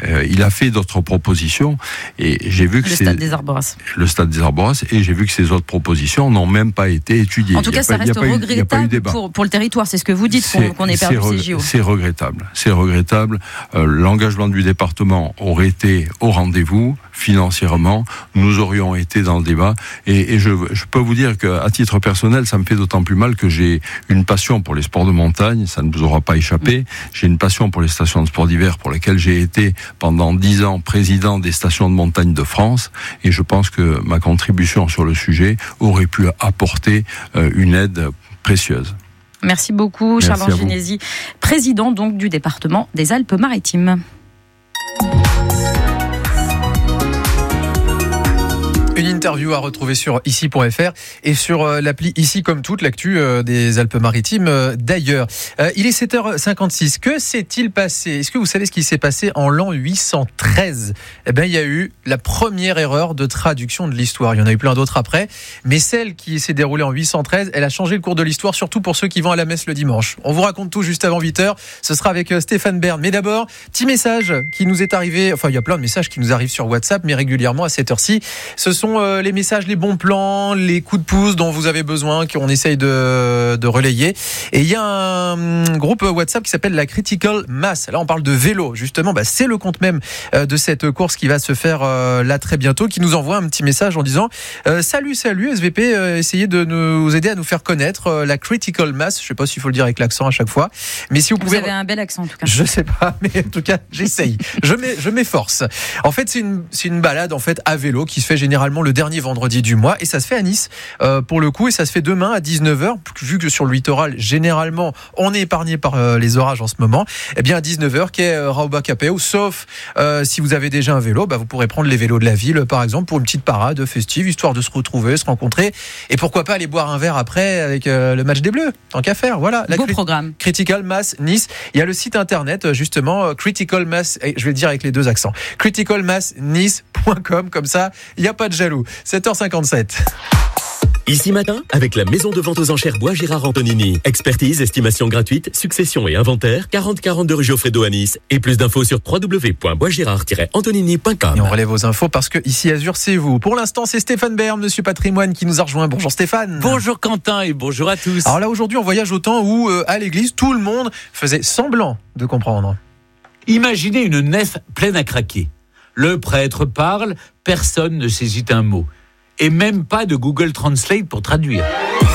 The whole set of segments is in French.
il a fait d'autres propositions et j'ai vu que le Stade des Arboras. Le Stade des Arboras, et j'ai vu que ces autres propositions n'ont même pas été étudiées. En tout cas, ça reste regrettable pour le territoire. C'est ce que vous dites, qu'on ait perdu ces JO. C'est regrettable. C'est regrettable. L'engagement du département aurait été au rendez-vous financièrement. Nous aurions été dans le débat. Et je peux vous dire qu'à titre personnel, ça me fait d'autant plus mal que j'ai une passion pour les sports de montagne. Ça ne vous aura pas échappé. J'ai une passion pour les stations de sport d'hiver pour lesquelles j'ai été pendant 10 ans président des stations de montagne de France. Et je pense que ma contribution sur le sujet aurait pu apporter une aide précieuse. Merci beaucoup, Charles Anginesi, président donc du département des Alpes-Maritimes. Une interview à retrouver sur ici.fr et sur l'appli Ici comme toute, l'actu des Alpes-Maritimes d'ailleurs. Il est 7h56. Que s'est-il passé ? Est-ce que vous savez ce qui s'est passé en l'an 813 ? Eh bien, il y a eu la première erreur de traduction de l'histoire. Il y en a eu plein d'autres après. Mais celle qui s'est déroulée en 813, elle a changé le cours de l'histoire, surtout pour ceux qui vont à la messe le dimanche. On vous raconte tout juste avant 8h. Ce sera avec Stéphane Bern. Mais d'abord, petit message qui nous est arrivé. Enfin, il y a plein de messages qui nous arrivent sur WhatsApp, mais régulièrement à cette heure-ci. Ce sont les messages, les bons plans, les coups de pouce dont vous avez besoin, qu'on essaye de relayer. Et il y a un groupe WhatsApp qui s'appelle la Critical Mass. Là, on parle de vélo, justement. C'est le compte même de cette course qui va se faire là très bientôt, qui nous envoie un petit message en disant Salut SVP, essayez de nous aider à nous faire connaître la Critical Mass. Je sais pas s'il faut le dire avec l'accent à chaque fois, mais si vous pouvez... Vous avez un bel accent en tout cas. Je sais pas, mais en tout cas, j'essaye. Je m'efforce. En fait, c'est une balade en fait à vélo qui se fait généralement le dernier vendredi du mois, et ça se fait à Nice pour le coup, et ça se fait demain à 19h, vu que sur le littoral généralement on est épargné par les orages en ce moment. Et bien à 19h, quai Raoba Capéo, sauf si vous avez déjà un vélo, vous pourrez prendre les vélos de la ville par exemple pour une petite parade festive, histoire de se retrouver, se rencontrer, et pourquoi pas aller boire un verre après avec le match des Bleus, tant qu'à faire. Voilà, beau programme. Critical Mass Nice. Il y a le site internet justement Critical Mass, je vais le dire avec les deux accents, criticalmassnice.com, comme ça il n'y a pas de jaloux. 7h57. Ici matin, avec la maison de vente aux enchères Bois Gérard Antonini. Expertise, estimation gratuite, succession et inventaire, 4042 rue Geoffredo à Nice. Et plus d'infos sur www.boisgérard-antonini.com. Et on relève vos infos parce que ici Azur, c'est vous. Pour l'instant, c'est Stéphane Bern, Monsieur Patrimoine, qui nous a rejoint. Bonjour Stéphane. Bonjour Quentin et bonjour à tous. Alors là, aujourd'hui, on voyage au temps où, à l'église, tout le monde faisait semblant de comprendre. Imaginez une nef pleine à craquer. Le prêtre parle, personne ne saisit un mot. Et même pas de Google Translate pour traduire.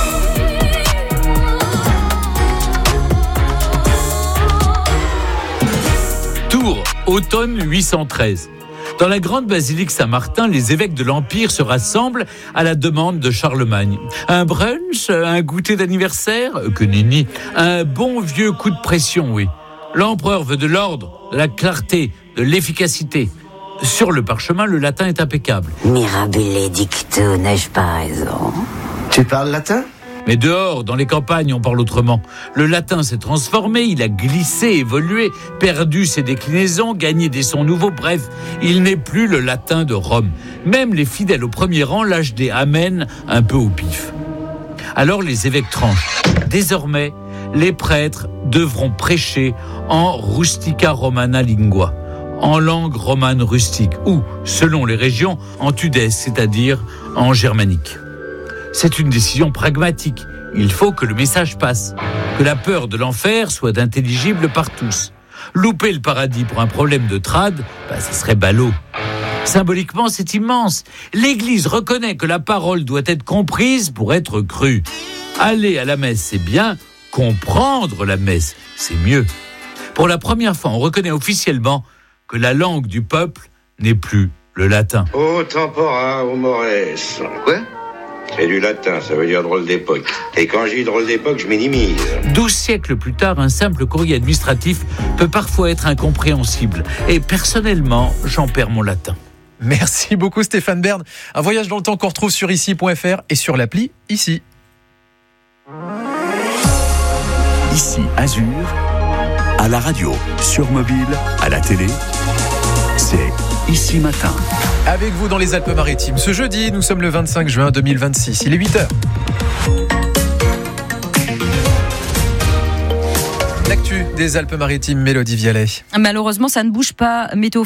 Tours, automne 813. Dans la grande basilique Saint-Martin, les évêques de l'Empire se rassemblent à la demande de Charlemagne. Un brunch, un goûter d'anniversaire, que nenni, un bon vieux coup de pression, oui. L'empereur veut de l'ordre, de la clarté, de l'efficacité. Sur le parchemin, le latin est impeccable. Mirabile dicto, n'ai-je pas raison ? Tu parles latin ? Mais dehors, dans les campagnes, on parle autrement. Le latin s'est transformé, il a glissé, évolué, perdu ses déclinaisons, gagné des sons nouveaux. Bref, il n'est plus le latin de Rome. Même les fidèles au premier rang lâchent des amens un peu au pif. Alors les évêques tranchent. Désormais, les prêtres devront prêcher en rustica romana lingua, en langue romane rustique, ou, selon les régions, en tudesque, c'est-à-dire en germanique. C'est une décision pragmatique. Il faut que le message passe, que la peur de l'enfer soit intelligible par tous. Louper le paradis pour un problème de trad, ça serait ballot. Symboliquement, c'est immense. L'Église reconnaît que la parole doit être comprise pour être crue. Aller à la messe, c'est bien. Comprendre la messe, c'est mieux. Pour la première fois, on reconnaît officiellement que la langue du peuple n'est plus le latin. Ô tempora, ô mores. Quoi ? C'est du latin, ça veut dire drôle d'époque. Et quand je dis drôle d'époque, je minimise. 12 siècles plus tard, un simple courrier administratif peut parfois être incompréhensible. Et personnellement, j'en perds mon latin. Merci beaucoup Stéphane Bern. Un voyage dans le temps qu'on retrouve sur ici.fr et sur l'appli Ici. Ici Azur, à la radio, sur mobile, à la télé, c'est Ici Matin. Avec vous dans les Alpes-Maritimes. Ce jeudi, nous sommes le 25 juin 2026. Il est 8h. L'actu des Alpes-Maritimes, Mélodie Vialet. Malheureusement, ça ne bouge pas. Météo